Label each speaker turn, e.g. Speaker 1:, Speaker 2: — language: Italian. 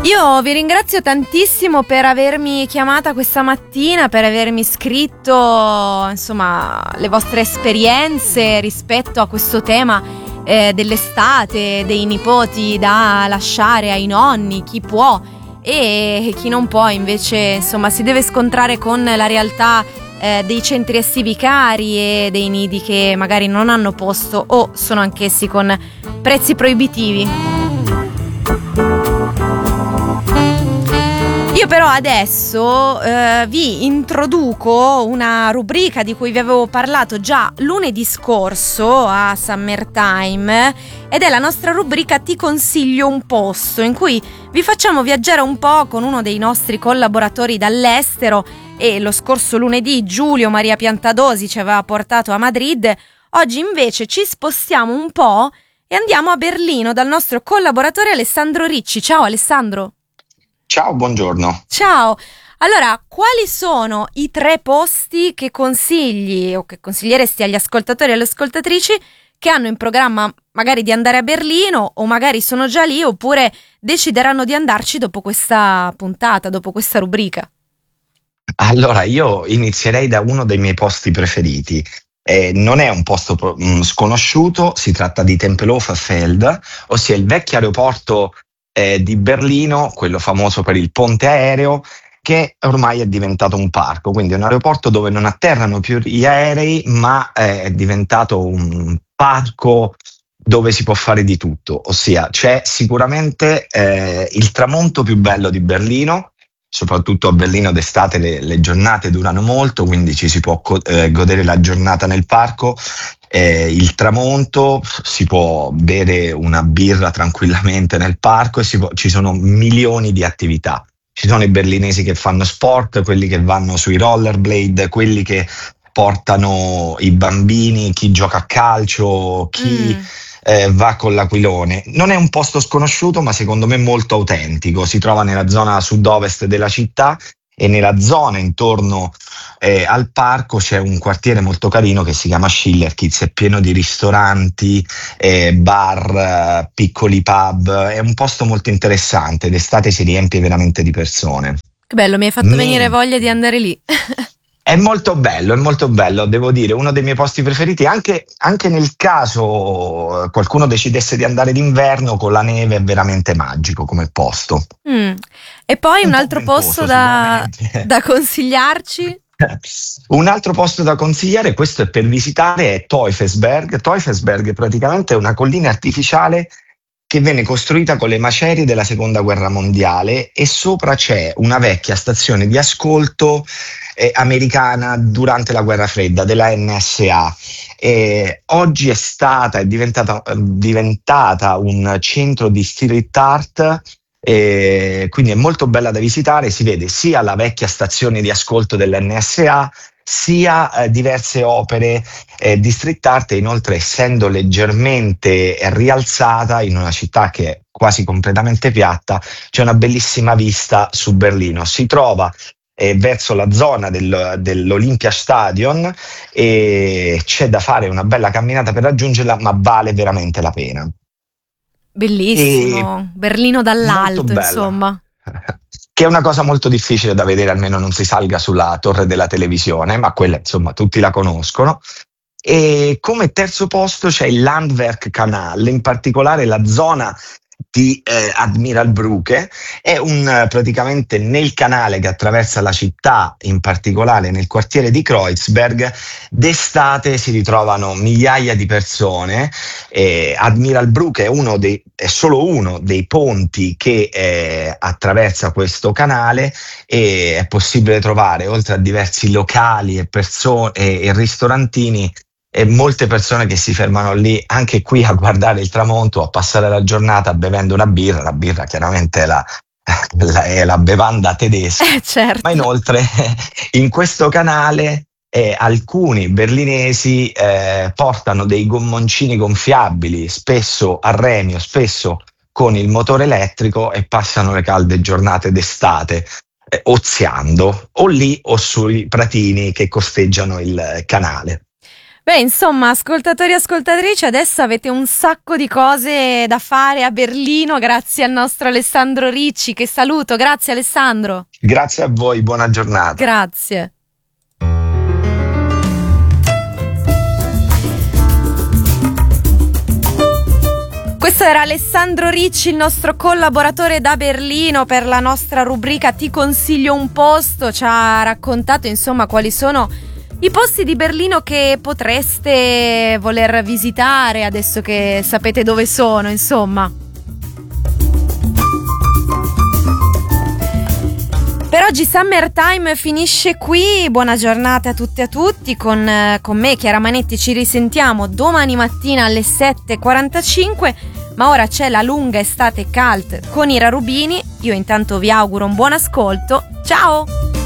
Speaker 1: Io vi ringrazio tantissimo per avermi chiamata questa mattina, per avermi scritto, insomma, le vostre esperienze rispetto a questo tema dell'estate, dei nipoti da lasciare ai nonni, chi può e chi non può invece, insomma, si deve scontrare con la realtà dei centri estivi cari e dei nidi che magari non hanno posto o sono anch'essi con prezzi proibitivi. Io però adesso vi introduco una rubrica di cui vi avevo parlato già lunedì scorso a Summertime ed è la nostra rubrica Ti consiglio un posto, in cui vi facciamo viaggiare un po' con uno dei nostri collaboratori dall'estero e lo scorso lunedì Giulio Maria Piantadosi ci aveva portato a Madrid. Oggi invece ci spostiamo un po' e andiamo a Berlino dal nostro collaboratore Alessandro Ricci. Ciao Alessandro.
Speaker 2: Ciao, buongiorno.
Speaker 1: Ciao. Allora, quali sono i 3 posti che consigli o che consiglieresti agli ascoltatori e alle ascoltatrici che hanno in programma magari di andare a Berlino o magari sono già lì oppure decideranno di andarci dopo questa puntata, dopo questa rubrica?
Speaker 2: Allora, io inizierei da uno dei miei posti preferiti. Non è un posto sconosciuto, si tratta di Tempelhofer Feld, ossia il vecchio aeroporto di Berlino, quello famoso per il ponte aereo, che ormai è diventato un parco, quindi è un aeroporto dove non atterrano più gli aerei, ma è diventato un parco dove si può fare di tutto, ossia c'è sicuramente il tramonto più bello di Berlino, soprattutto a Berlino d'estate le giornate durano molto, quindi ci si può godere la giornata nel parco. Il tramonto, si può bere una birra tranquillamente nel parco e ci sono milioni di attività. Ci sono i berlinesi che fanno sport, quelli che vanno sui rollerblade, quelli che portano i bambini, chi gioca a calcio, chi va con l'aquilone. Non è un posto sconosciuto, ma secondo me molto autentico. Si trova nella zona sud-ovest della città e nella zona intorno al parco c'è un quartiere molto carino che si chiama Schillerkitz, è pieno di ristoranti, bar, piccoli pub, è un posto molto interessante, d'estate si riempie veramente di persone.
Speaker 1: Che bello, mi hai fatto venire voglia di andare lì.
Speaker 2: È molto bello, devo dire, uno dei miei posti preferiti, anche nel caso qualcuno decidesse di andare d'inverno con la neve, è veramente magico come posto.
Speaker 1: E poi un altro posto da consigliarci?
Speaker 2: Un altro posto da consigliare, questo è per visitare, è Teufelsberg. Teufelsberg praticamente è una collina artificiale che venne costruita con le macerie della Seconda Guerra Mondiale e sopra c'è una vecchia stazione di ascolto americana durante la Guerra Fredda della NSA. Oggi è diventata un centro di street art, quindi è molto bella da visitare, si vede sia la vecchia stazione di ascolto dell'NSA sia diverse opere di street art e inoltre essendo leggermente rialzata in una città che è quasi completamente piatta c'è una bellissima vista su Berlino, si trova verso la zona dell'Olympia Stadion e c'è da fare una bella camminata per raggiungerla, ma vale veramente la pena.
Speaker 1: Bellissimo, Berlino dall'alto, insomma.
Speaker 2: Che è una cosa molto difficile da vedere, almeno non si salga sulla torre della televisione, ma quella insomma tutti la conoscono. E come terzo posto c'è il Landwehrkanal, in particolare la zona di Admiralbrücke, è praticamente nel canale che attraversa la città, in particolare nel quartiere di Kreuzberg, d'estate si ritrovano migliaia di persone. Admiralbrücke è solo uno dei ponti che attraversa questo canale e è possibile trovare, oltre a diversi locali e persone e ristorantini, e molte persone che si fermano lì anche qui a guardare il tramonto, a passare la giornata bevendo una birra. La birra chiaramente è la bevanda tedesca,
Speaker 1: certo.
Speaker 2: Ma inoltre in questo canale alcuni berlinesi portano dei gommoncini gonfiabili, spesso a remi o spesso con il motore elettrico, e passano le calde giornate d'estate oziando o lì o sui pratini che costeggiano il canale.
Speaker 1: Beh, insomma, ascoltatori e ascoltatrici, adesso avete un sacco di cose da fare a Berlino grazie al nostro Alessandro Ricci, che saluto. Grazie Alessandro.
Speaker 2: Grazie a voi, buona giornata.
Speaker 1: Grazie. Questo era Alessandro Ricci, il nostro collaboratore da Berlino per la nostra rubrica Ti consiglio un posto. Ci ha raccontato insomma quali sono i posti di Berlino che potreste voler visitare adesso che sapete dove sono, insomma. Per oggi Summertime finisce qui, buona giornata a tutte e a tutti, con me Chiara Manetti ci risentiamo domani mattina alle 7:45, ma ora c'è la lunga estate cult con Ira Rubini, io intanto vi auguro un buon ascolto, ciao!